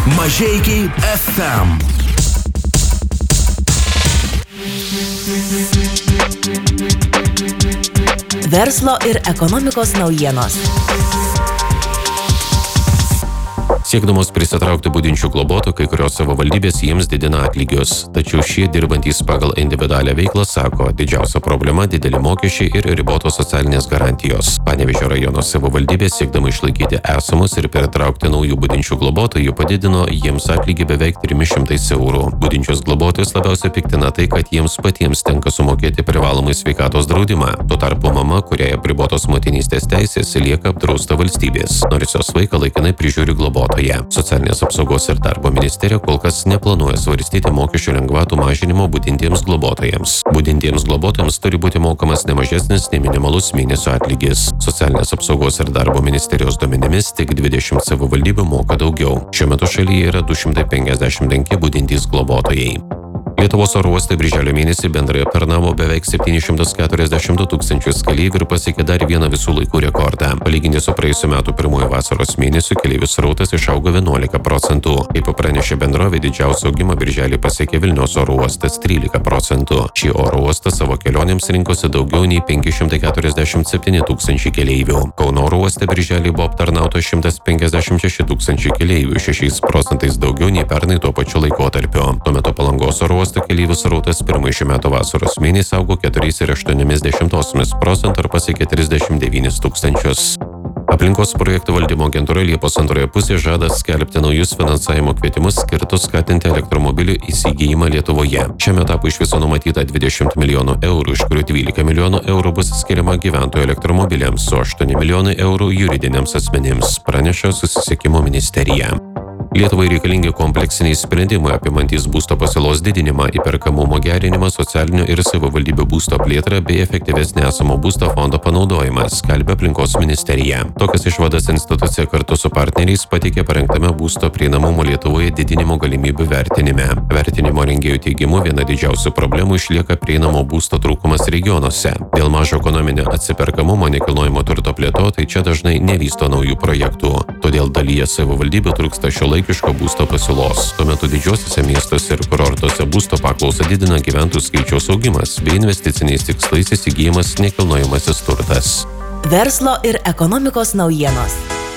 Mažeikiai FM. Verslo ir ekonomikos naujienos. Siekdamos prisitraukti budinčių globotų, kai kurios savivaldybės jiems didina atlygius. Tačiau šie dirbantys pagal individualią veiklą sako, didžiausia problema – dideli mokesčiai ir ribotos socialinės garantijos. Panevėžio rajono savivaldybė, siekdama išlaikyti esamus ir pritraukti naujų budinčių globotojų, padidino jiems atlygį beveik 300 eurų. Budinčios globotojus labiausiai piktina tai, kad jiems patiems tenka sumokėti privalomai sveikatos draudimą. Tuo tarpu mama, kuriai apribotos motinystės teisės, lieka apdrausta valstybės, nors jos vaiką laikinai prižiūri globotoja. Socialinės apsaugos ir darbo ministerija kol kas neplanuoja svarstyti mokesčių lengvatų mažinimo budintiems globotojams. Budintiems globotojams turi būti mokamas ne mažesnis nei minimalus mėnesio atlygis. Socialinės apsaugos ir darbo ministerijos duomenimis tik 20 savivaldybių moka daugiau. Šiuo metu šalyje yra 255 budintys globotojai. Lietuvos oro uostai birželio mėnesį bendrai aptarnavo beveik 742 tūkstančius keleivių ir pasiekė dar vieną visų laikų rekordą. Palyginti su praėjusiu metu pirmojo vasaros mėnesiu keleivių srautas išaugo 11%. Kaip pranešė bendrovė, didžiausią augimą birželį pasiekė Vilniaus oro uostas 13%. Šį oro uostą savo kelionėms rinkosi daugiau nei 547 tūkstančiai keleivių. Kauno oro uoste birželį buvo aptarnauta 156 tūkstančiai keleivių, 6% daugiau nei pernai tuo pačiu laikotarpiu. Tuo metu Palangos oro uosto keleivių srautas pirmąjį šių metų vasaros mėnesį augo 4,8% ir pasiekė 39 tūkstančius. Aplinkos projektų valdymo agentūra Liepos antroje pusėje žada skelbti naujus finansavimo kvietimus skirtus skatinti elektromobilių įsigijimą Lietuvoje. Šiam etapui iš viso numatyta 20 milijonų eurų, iš kurių 12 milijonų eurų bus skiriama gyventojų elektromobiliams, o 8 milijonai eurų juridiniams asmenims, praneša Susisiekimo ministerija. Lietuvai reikalingi kompleksiniai sprendimai apimantys būsto pasiūlos didinimą, įperkamumo gerinimą, socialinių ir savivaldybių būsto plėtrą bei efektyvesnį esamo būsto fondo panaudojimą, skelbia aplinkos ministerija. Tokias išvadas institucija kartu su partneriais pateikė parengtame būsto prieinamumo Lietuvoje didinimo galimybių vertinime. Vertinimo rengėjų teigimu viena didžiausių problemų išlieka prieinamo būsto trūkumas regionuose. Dėl mažo ekonominio atsiperkamumo nekilnojamo turto plėtotojai čia dažnai nevysto naujų projektų. Todėl dalyje savivaldybių trūksta šiuolaikiško būsto pasiūlos. Tuo metu didžiuosiuose miestuose ir kurortuose būsto paklausą didina gyventojų skaičiaus augimas bei investiciniais tikslais įsigyjamas nekilnojamasis turtas. Verslo ir ekonomikos naujienos.